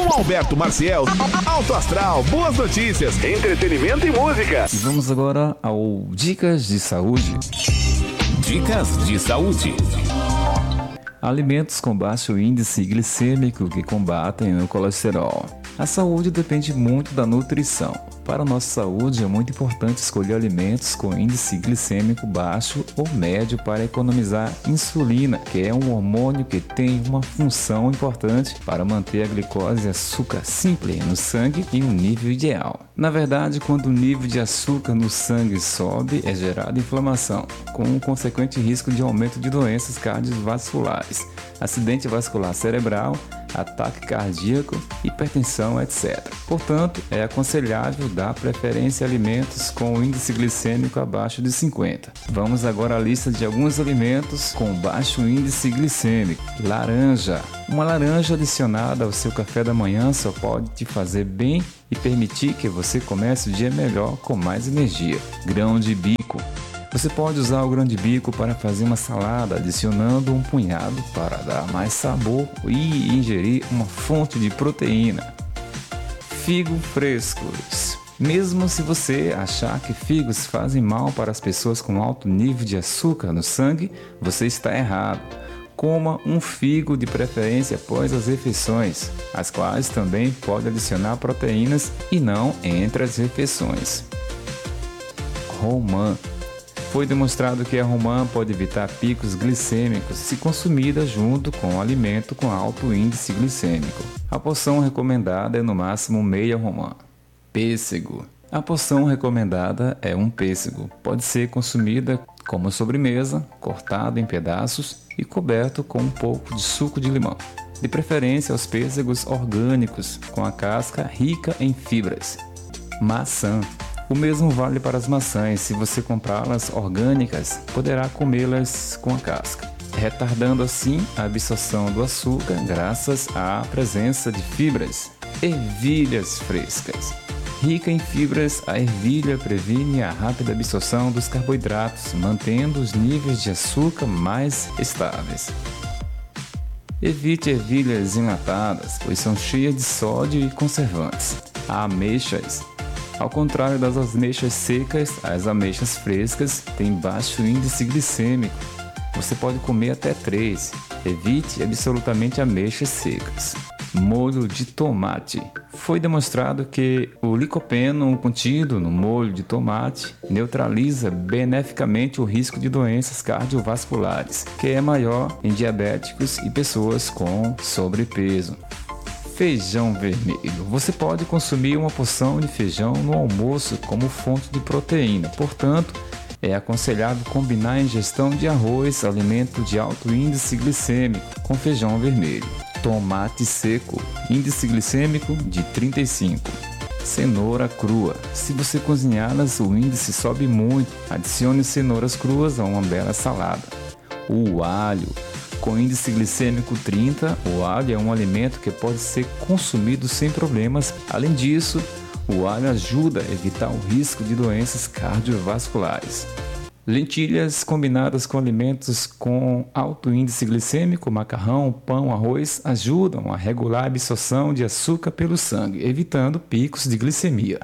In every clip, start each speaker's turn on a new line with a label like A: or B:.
A: Com Alberto Maciel, Alto Astral, boas notícias, entretenimento e música.
B: E vamos agora ao Dicas de Saúde.
A: Dicas de saúde.
B: Alimentos com baixo índice glicêmico que combatem o colesterol. A saúde depende muito da nutrição. Para a nossa saúde é muito importante escolher alimentos com índice glicêmico baixo ou médio para economizar insulina, que é um hormônio que tem uma função importante para manter a glicose e açúcar simples no sangue em um nível ideal. Na verdade, quando o nível de açúcar no sangue sobe, é gerada inflamação, com um consequente risco de aumento de doenças cardiovasculares, acidente vascular cerebral, ataque cardíaco, hipertensão, etc. Portanto, é aconselhável dar preferência a alimentos com índice glicêmico abaixo de 50. Vamos agora à lista de alguns alimentos com baixo índice glicêmico. Laranja. Uma laranja adicionada ao seu café da manhã só pode te fazer bem e permitir que você comece o dia melhor com mais energia. Grão de bico. Você pode usar o grão de bico para fazer uma salada, adicionando um punhado para dar mais sabor e ingerir uma fonte de proteína. Figo frescos. Mesmo se você achar que figos fazem mal para as pessoas com alto nível de açúcar no sangue, você está errado. Coma um figo de preferência após as refeições, as quais também pode adicionar proteínas e não entre as refeições. Romã. Foi demonstrado que a romã pode evitar picos glicêmicos se consumida junto com um alimento com alto índice glicêmico. A porção recomendada é no máximo meia romã. Pêssego. A porção recomendada é um pêssego. Pode ser consumida como sobremesa, cortado em pedaços e coberto com um pouco de suco de limão. De preferência os pêssegos orgânicos, com a casca rica em fibras. Maçã. O mesmo vale para as maçãs. Se você comprá-las orgânicas, poderá comê-las com a casca, retardando assim a absorção do açúcar graças à presença de fibras. Ervilhas frescas. Rica em fibras, a ervilha previne a rápida absorção dos carboidratos, mantendo os níveis de açúcar mais estáveis. Evite ervilhas enlatadas, pois são cheias de sódio e conservantes. Ameixas. Ao contrário das ameixas secas, as ameixas frescas têm baixo índice glicêmico. Você pode comer até 3. Evite absolutamente ameixas secas. Molho de tomate. Foi demonstrado que o licopeno contido no molho de tomate neutraliza beneficamente o risco de doenças cardiovasculares, que é maior em diabéticos e pessoas com sobrepeso. Feijão vermelho. Você pode consumir uma porção de feijão no almoço como fonte de proteína. Portanto, é aconselhável combinar a ingestão de arroz, alimento de alto índice glicêmico, com feijão vermelho. Tomate seco. Índice glicêmico de 35. Cenoura crua. Se você cozinhá-las, o índice sobe muito. Adicione cenouras cruas a uma bela salada. O alho. Com índice glicêmico 30, o alho é um alimento que pode ser consumido sem problemas. Além disso, o alho ajuda a evitar o risco de doenças cardiovasculares. Lentilhas combinadas com alimentos com alto índice glicêmico, macarrão, pão, arroz, ajudam a regular a absorção de açúcar pelo sangue, evitando picos de glicemia.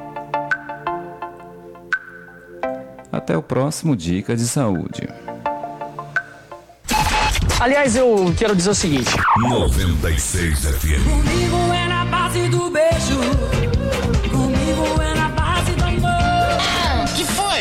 B: Até o próximo Dica de Saúde.
C: Aliás, eu quero dizer o seguinte.
A: 96 FM.